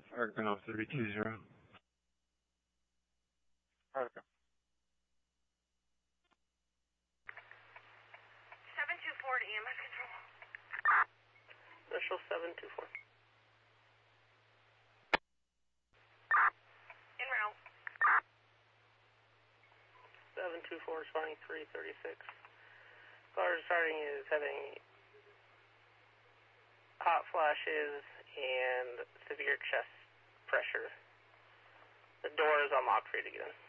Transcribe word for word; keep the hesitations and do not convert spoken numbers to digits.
Argonaut three two zero. Argo. seven two four to E M S control. Initial seven two four. En route. seven two four responding three thirty-six. Caller starting is having hot flashes and severe chest pressure. The door is unlocked for you to get in.